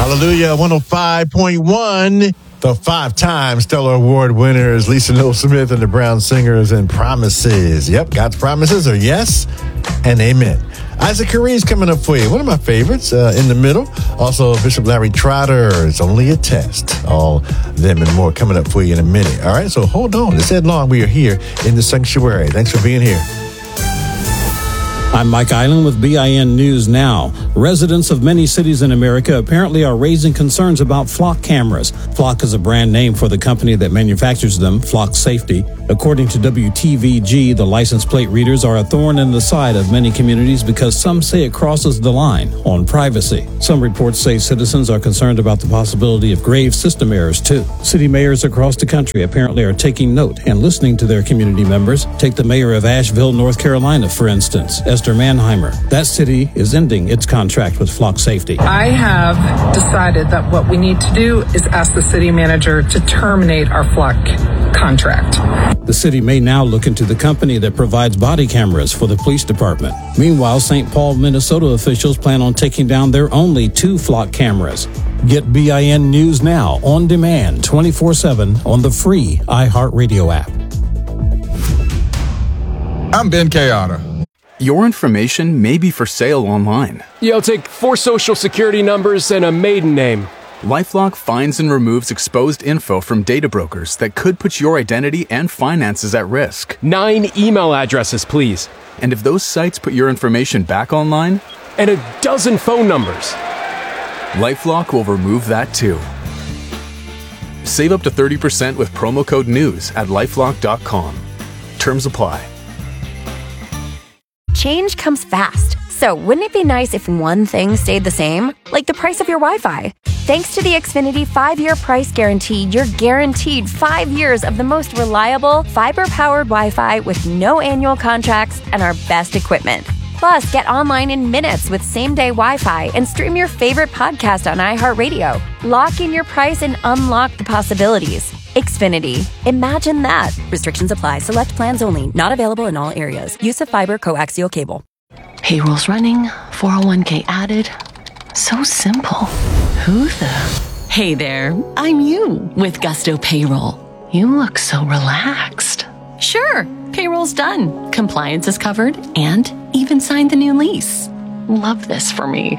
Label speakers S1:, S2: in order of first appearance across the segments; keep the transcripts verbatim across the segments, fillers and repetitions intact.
S1: Hallelujah, one oh five point one. The five-time Stellar Award winners, Lisa Noel Smith and the Brown Singers, and Promises. Yep, God's promises are yes and amen. Isaac Carey's coming up for you. One of my favorites uh, in the middle. Also, Bishop Larry Trotter, It's Only a Test. All them and more coming up for you in a minute. All right, so hold on. It's Ed Long. We are here in the sanctuary. Thanks for being here.
S2: I'm Mike Island with B I N News Now. Residents of many cities in America apparently are raising concerns about Flock cameras. Flock is a brand name for the company that manufactures them, Flock Safety. According to W T V G, the license plate readers are a thorn in the side of many communities because some say it crosses the line on privacy. Some reports say citizens are concerned about the possibility of grave system errors, too. City mayors across the country apparently are taking note and listening to their community members. Take the mayor of Asheville, North Carolina, for instance, Esther Manheimer. That city is ending its contract with Flock Safety.
S3: I have decided that what we need to do is ask the city manager to terminate our Flock contract.
S2: The city may now look into the company that provides body cameras for the police department. Meanwhile, Saint Paul, Minnesota officials plan on taking down their only two Flock cameras. Get B I N News Now on demand twenty-four seven on the free iHeartRadio app.
S4: I'm Ben Kayada.
S5: Your information may be for sale online.
S6: Yeah, I'll take four social security numbers and a maiden name.
S5: LifeLock finds and removes exposed info from data brokers that could put your identity and finances at risk.
S6: Nine email addresses, please.
S5: And if those sites put your information back online?
S6: And a dozen phone numbers.
S5: LifeLock will remove that too. Save up to thirty percent with promo code NEWS at lifelock dot com. Terms apply.
S7: Change comes fast. So wouldn't it be nice if one thing stayed the same? Like the price of your Wi-Fi. Thanks to the Xfinity five-year price guarantee, you're guaranteed five years of the most reliable, fiber-powered Wi-Fi with no annual contracts and our best equipment. Plus, get online in minutes with same-day Wi-Fi and stream your favorite podcast on iHeartRadio. Lock in your price and unlock the possibilities. Xfinity. Imagine that. Restrictions apply. Select plans only. Not available in all areas. Use of fiber coaxial cable.
S8: Payroll's running. four oh one k added. So simple. Who the? Hey there. I'm you with Gusto Payroll. You look so relaxed. Sure. Payroll's done. Compliance is covered and even signed the new lease. Love this for me.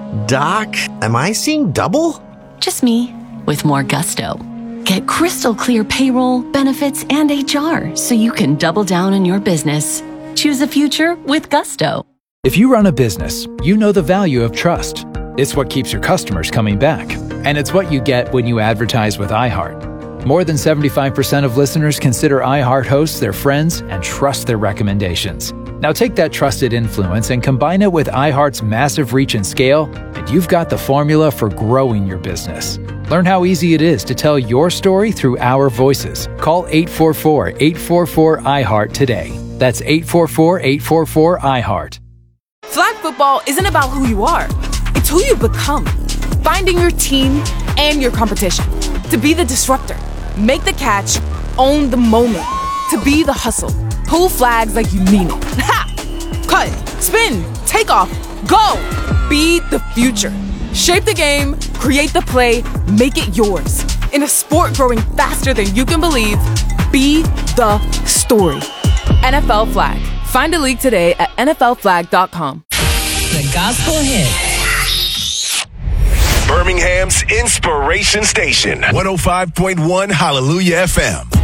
S9: Doc, am I seeing double?
S8: Just me with more gusto. Get crystal clear payroll, benefits, and H R so you can double down on your business. Choose a future with Gusto.
S10: If you run a business, you know the value of trust. It's what keeps your customers coming back. And it's what you get when you advertise with iHeart. More than seventy-five percent of listeners consider iHeart hosts their friends and trust their recommendations. Now take that trusted influence and combine it with iHeart's massive reach and scale, and you've got the formula for growing your business. Learn how easy it is to tell your story through our voices. Call eight four four, eight four four, I heart today. That's eight four four, eight four four, I heart.
S11: Flag football isn't about who you are. It's who you become. Finding your team and your competition. To be the disruptor. Make the catch. Own the moment. To be the hustle. Pull flags like you mean it. Ha! Cut. Spin. Take off. Go! Be the future. Shape the game. Create the play. Make it yours. In a sport growing faster than you can believe, be the story. N F L Flag. Find a league today at N F L flag dot com.
S12: The Gospel Hit.
S13: Birmingham's Inspiration Station. one oh five point one Hallelujah F M.